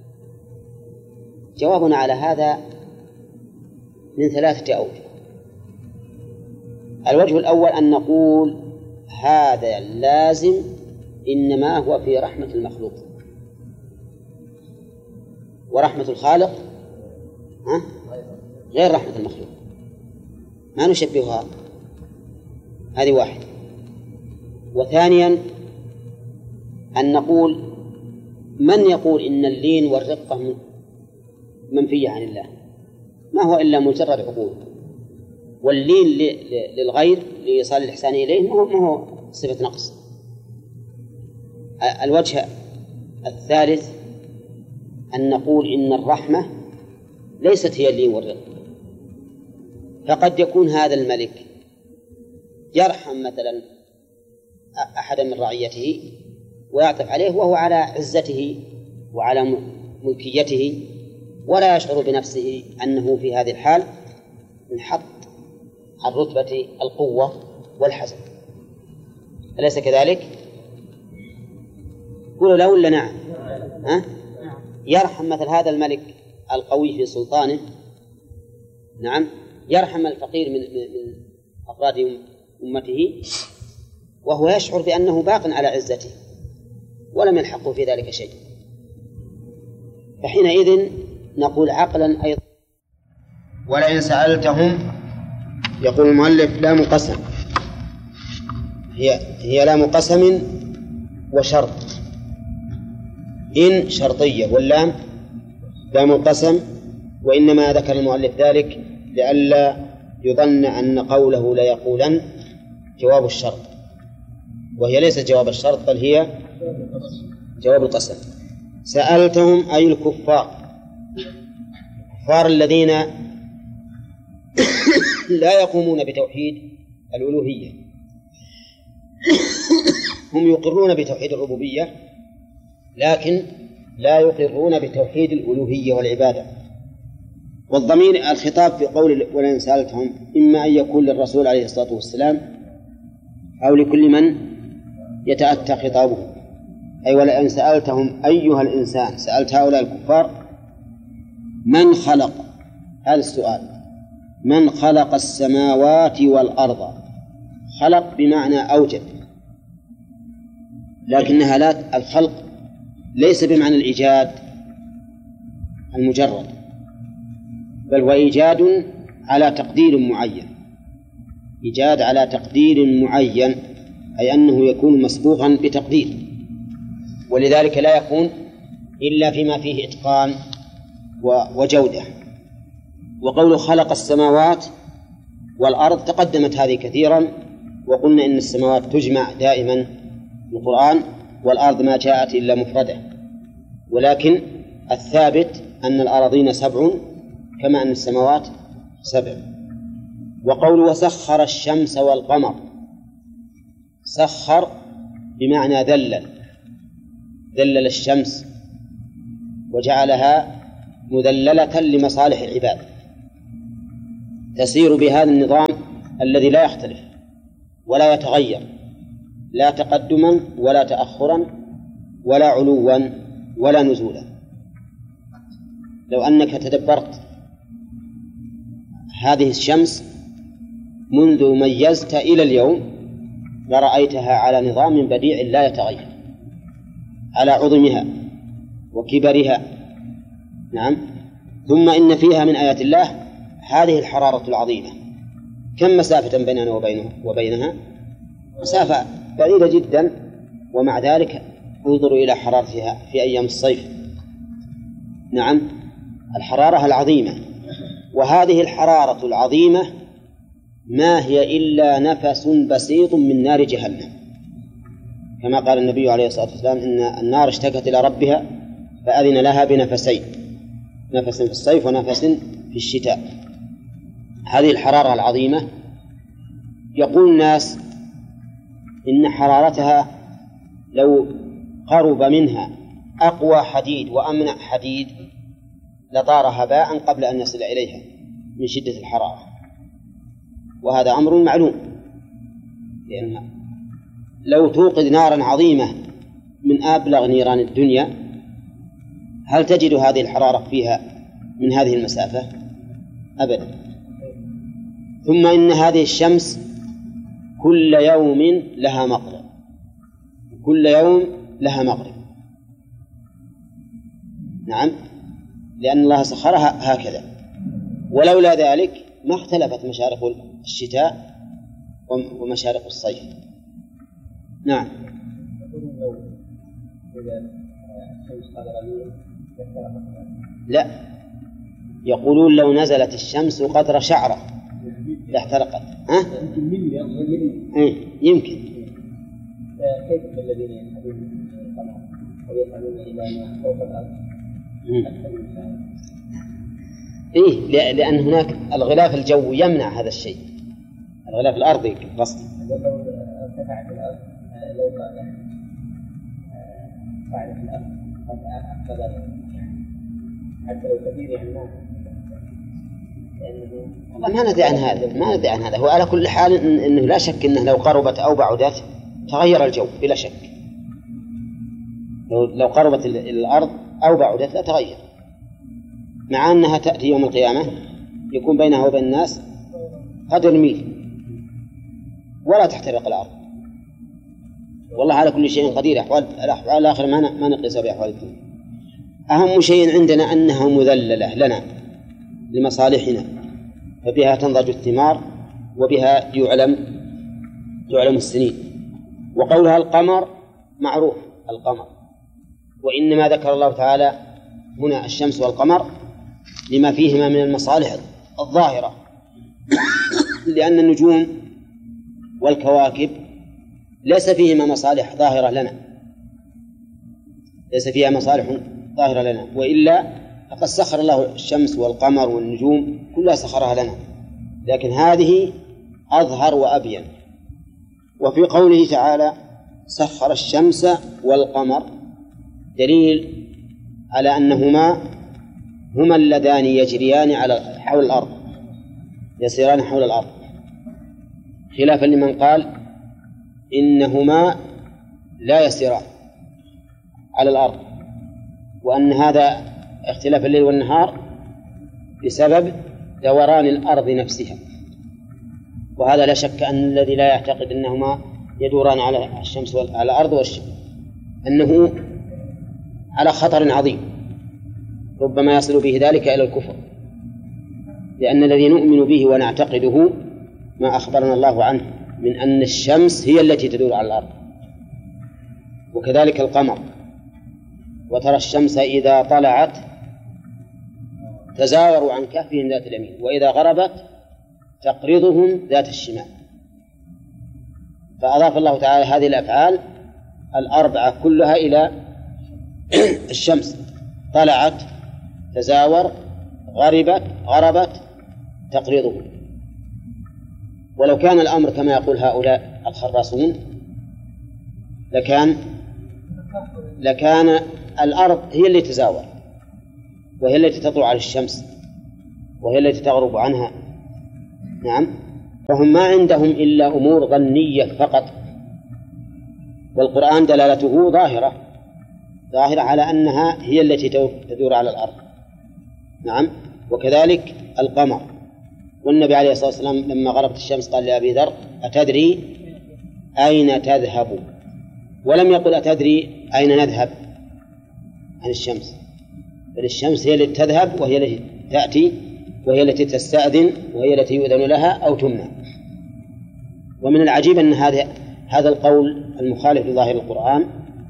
جوابنا على هذا من ثلاثة أوجه. الوجه الأول أن نقول هذا لازم إنما هو في رحمة المخلوق، ورحمة الخالق ها؟ غير رحمة المخلوق، ما نشبهها. هذه واحد. وثانيا أن نقول من يقول إن اللين والرقة منفية عن الله؟ ما هو إلا مجرد عقول، واللين للغير لإيصال الإحسان إليه ما هو صفة نقص. الوجه الثالث أن نقول إن الرحمة ليست هي اللين والرقة، فقد يكون هذا الملك يرحم مثلا أحدا من رعيته ويعطف عليه وهو على عزته وعلى ملكيته، ولا يشعر بنفسه أنه في هذه الحال انحط عن رتبة القوة والحزم. أليس كذلك؟ قولوا لا ولا نعم؟ ها؟ يرحم مثل هذا الملك القوي في سلطانه، نعم، يرحم الفقير من من أفراد أمته وهو يشعر بأنه باق على عزته ولم يلحقه في ذلك شيء. فحينئذ نقول عقلا أيضا. ولئن سألتهم، يقول المؤلف لام قسم، هي هي لام قسم وشرط. إن شرطية واللام لام القسم، وإنما ذكر المؤلف ذلك لئلا يظن أن قوله لا يقولن جواب الشرط، وهي ليست جواب الشرط بل هي جواب القسم. سألتهم أي الكفار، الكفار الذين لا يقومون بتوحيد الألوهية، هم يقرون بتوحيد الربوبية لكن لا يقرون بتوحيد الألوهية والعبادة. والضمير الخطاب في قول ولئن سألتهم إما أن يكون للرسول عليه الصلاة والسلام أو لكل من يتأتى خطابه، أي ولئن سألتهم أيها الإنسان، سألت هؤلاء الكفار من خلق، هذا السؤال، من خلق السماوات والأرض. خلق بمعنى أوجد، لكنها لا، الخلق ليس بمعنى الإيجاد المجرد، بل هو إيجاد على تقدير معين، إيجاد على تقدير معين، أي أنه يكون مسبوقا بتقدير، ولذلك لا يكون إلا فيما فيه إتقان وجودة. وقوله خلق السماوات والأرض تقدمت هذه كثيرا، وقلنا إن السماوات تجمع دائما في القرآن، والأرض ما جاءت إلا مفردة، ولكن الثابت أن الأراضين سبع كما أن السماوات سبع. وقوله وسخر الشمس والقمر، سخر بمعنى ذلل، ذلل الشمس وجعلها مذللة لمصالح العباد تسير بهذا النظام الذي لا يختلف ولا يتغير، لا تقدما ولا تأخرا ولا علوا ولا نزولا. لو أنك تدبرت هذه الشمس منذ ميزت إلى اليوم لرأيتها على نظام بديع لا يتغير، على عظمها وكبرها. نعم. ثم إن فيها من آيات الله هذه الحرارة العظيمة. كم مسافة بيننا وبينه وبينها؟ مسافة بعيدة جدا، ومع ذلك انظروا إلى حرارتها في أيام الصيف. نعم، الحرارة العظيمة. وهذه الحرارة العظيمة ما هي إلا نفس بسيط من نار جهنم، كما قال النبي عليه الصلاة والسلام إن النار اشتكت إلى ربها فأذن لها بنفسين، نفس في الصيف ونفس في الشتاء. هذه الحرارة العظيمة يقول الناس إن حرارتها لو قرب منها أقوى حديد وأمنع حديد لطار هباء قبل أن يصل إليها من شدة الحرارة، وهذا أمر معلوم، لأن لو توقد نارا عظيمة من أبلغ نيران الدنيا هل تجد هذه الحرارة فيها من هذه المسافة؟ أبدا. ثم إن هذه الشمس كل يوم لها مطلع، كل يوم لها مغرب. نعم، لأن الله سخرها هكذا، ولولا ذلك ما اختلفت مشارق الشتاء ومشارق الصيف. نعم. لا، يقولون لو نزلت الشمس قدر شعرة لاحترقت. ها؟ إيه؟ يمكن. كيف الذين يذهبون القمر ويذهبون إلى ما فوق الأرض؟ إيه، لأن هناك الغلاف الجوي يمنع هذا الشيء، الغلاف الأرضي قصدي. لو ارتفعت الأرض، لو يعني فعلت الأرض قد أخذ يعني حتى لو كثير يعني ما والله ما ندري عن هذا، ما ندري عن هذا. هو على كل حال إنه لا شك إنه لو قربت أو بعدت تغير الجو بلا شك. لو لو قربت الأرض أو بعدت لا تغير، مع أنها تأتي يوم القيامة يكون بينها وبين الناس قدر ميل ولا تحترق الأرض. والله على كل شيء قدير. أحوال الأحوال الآخرة ما ما نقيسها بأحوال الدنيا. أهم شيء عندنا أنها مذللة لنا لمصالحنا، فبها تنضج الثمار وبها يعلم يعلم السنين. وقولها القمر معروف القمر، وإنما ذكر الله تعالى هنا الشمس والقمر لما فيهما من المصالح الظاهرة، لأن النجوم والكواكب ليس فيهما مصالح ظاهرة لنا، ليس فيها مصالح ظاهرة لنا، وإلا فقد سخر الله الشمس والقمر والنجوم كلها سخرها لنا، لكن هذه أظهر وأبين. وفي قوله تعالى سخر الشمس والقمر دليل على أنهما هما اللذان يجريان على حول الأرض، يسيران حول الأرض، خلافا لمن قال إنهما لا يسيران على الأرض، وأن هذا اختلاف الليل والنهار بسبب دوران الأرض نفسها. وهذا لا شك أن الذي لا يعتقد أنهما يدوران على الشمس على الأرض والشمس أنه على خطر عظيم، ربما يصل به ذلك إلى الكفر، لأن الذي نؤمن به ونعتقده ما أخبرنا الله عنه من أن الشمس هي التي تدور على الأرض، وكذلك القمر. وترى الشمس إذا طلعت تزاوروا عن كهفهم ذات اليمين وإذا غربت تقرضهم ذات الشمال. فأضاف الله تعالى هذه الأفعال الأربعة كلها إلى الشمس، طلعت، تزاور، غربت، غربت، تقرضهم. ولو كان الأمر كما يقول هؤلاء الخراصون لكان لكان الأرض هي اللي تزاور، وهي التي تطلع على الشمس وهي التي تغرب عنها. نعم. فهم ما عندهم إلا أمور ظنية فقط، والقرآن دلالته ظاهرة ظاهرة على أنها هي التي تدور على الأرض. نعم. وكذلك القمر، والنبي عليه الصلاة والسلام لما غربت الشمس قال لأبي ذر: أتدري أين تذهب؟ ولم يقل: أتدري أين نذهب عن الشمس، بل الشمس هي التي تذهب وهي التي تأتي وهي التي تستأذن وهي التي يؤذن لها أو تمنع. ومن العجيب أن هذا هذا القول المخالف لظاهر القرآن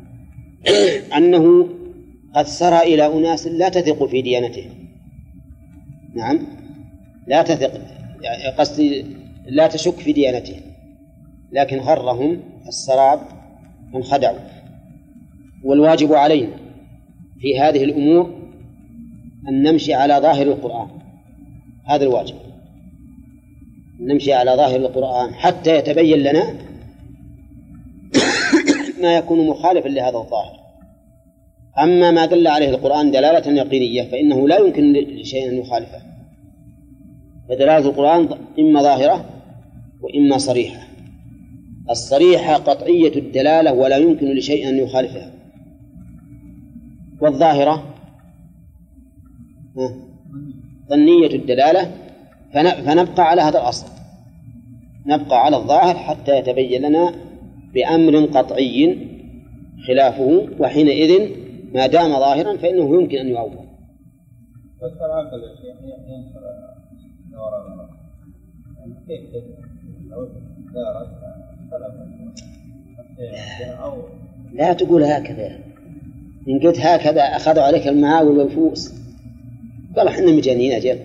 أنه قد سرى إلى أناس لا تثق في ديانتهم. نعم، لا تثق، قصدي لا تشك في ديانتهم، لكن غرهم السراب فانخدعوا. والواجب علينا في هذه الأمور أن نمشي على ظاهر القرآن، هذا الواجب، نمشي على ظاهر القرآن حتى يتبين لنا ما يكون مخالفا لهذا الظاهر. أما ما دل عليه القرآن دلالة يقينية فإنه لا يمكن لشيء أن يخالفه، فدلالة القرآن إما ظاهرة وإما صريحة. الصريحة قطعية الدلالة ولا يمكن لشيء أن يخالفها، والظاهرة ظنية الدلالة، فنبقى على هذا الأصل، نبقى على الظاهر حتى يتبين لنا بأمر قطعي خلافه، وحينئذ ما دام ظاهرا فإنه يمكن أن يؤول. لا تقول هكذا، إن قلت هكذا أخذوا عليك المعاول والفوس، قال احنا مجانين أجل.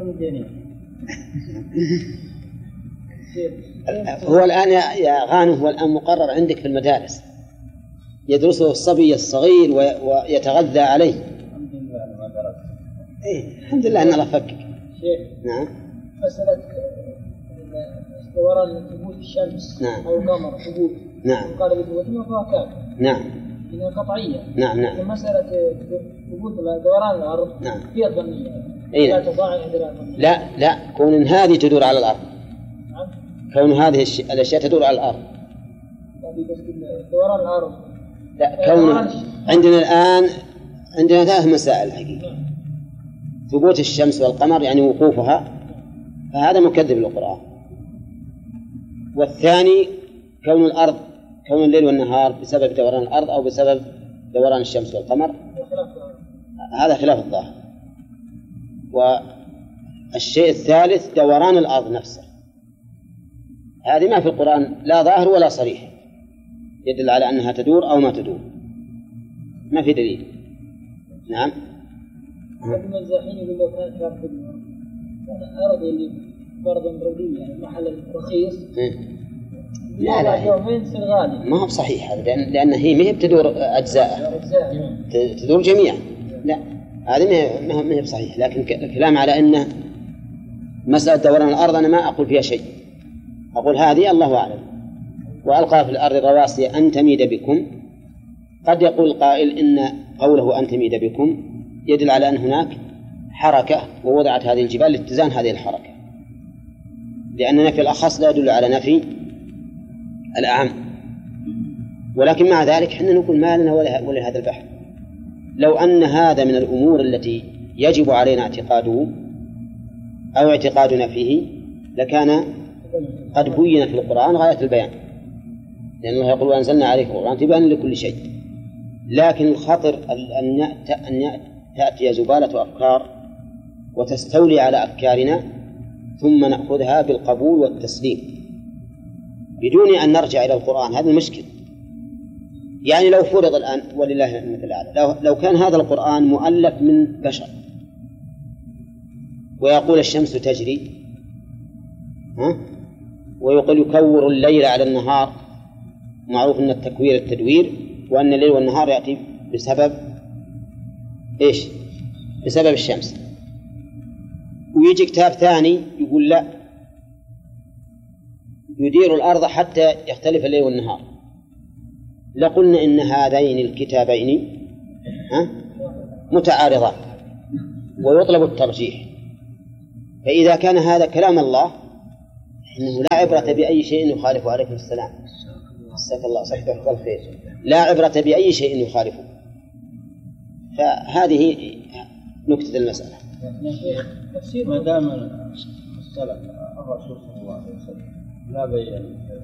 هو الآن يا غانم هو الآن مقرر عندك في المدارس، يدرسه الصبي الصغير ويتغذى عليه. الحمد لله أنا ما درست. إيه الحمد لله أن الله فكك. شيخ. نعم. مسألة دوران ثبوت الشمس. نعم. أو القمر ثبوت. نعم. قال بالثبوت وفاكات. نعم. إنها قطعية. نعم نعم. مسألة ثبوت دوران الأرض. نعم. هي الظنية. إيه. لا تضاعف لا لا، كون إن هذه تدور على الأرض. نعم. كون هذه الأشياء تدور على الأرض. دوران الأرض. لا، كون عندنا الآن عندنا ثلاث مسائل حقيقة: ثبوت الشمس والقمر يعني وقوفها، فهذا مكذب للقرآن. والثاني كون الأرض، كون الليل والنهار بسبب دوران الأرض أو بسبب دوران الشمس والقمر، هذا خلاف الظاهر. والشيء الثالث دوران الأرض نفسه، هذه ما في القرآن لا ظاهر ولا صريح يدل على أنها تدور أو ما تدور، ما في دليل. نعم. المزاحين يقول لو كانت في الأرض اللي فرضا ردية يعني محل رخيص لا لا يومين تصير غالي، ما هو بصحيح هذا، لأن لأن هي ما هي بتدور أجزاء، تدور جميعا. لا هذه ما هي بصحيح، لكن الكلام على أنه مسألة دوران الأرض أنا ما أقول فيها شيء، أقول هذه الله أعلم. وألقى في الأرض رواسي أن تميد بكم. قد يقول قائل إن قوله أن تميد بكم يدل على أن هناك حركة ووضعت هذه الجبال لاتزان هذه الحركة، لأن نفي الأخص لا يدل على نفي الأعم. ولكن مع ذلك حنا نقول ما لنا ولا هذا البحث. لو أن هذا من الأمور التي يجب علينا اعتقاده أو اعتقادنا فيه لكان قد بين في القرآن غاية البيان، لأن الله يقول وأنزلنا عليك القرآن تبيانا لكل شيء. لكن الخطر أن تأتي زبالة أفكار وتستولي على أفكارنا ثم نأخذها بالقبول والتسليم بدون أن نرجع إلى القرآن. هذا المشكل. يعني لو فرض الآن ولله المثل الأعلى، لو, لو كان هذا القرآن مؤلف من بشر ويقول الشمس تجري، ها؟ ويقول يكور الليل على النهار، معروف أن التكوير التدوير، وأن الليل والنهار يأتي بسبب إيش؟ بسبب الشمس. ويجي كتاب ثاني يقول لا، يدير الأرض حتى يختلف الليل والنهار، لقلنا إن هذين الكتابين ها متعارضان، ويطلب الترجيح. فإذا كان هذا كلام الله إنه لا عبرة بأي شيء يخالف. عليكم السلام. جزاك الله صحتك الخير. لا عبرة بأي شيء يخالفه. فهذه نكتة المسألة. ما دام السلف الرسول صلى الله عليه وسلم لا بين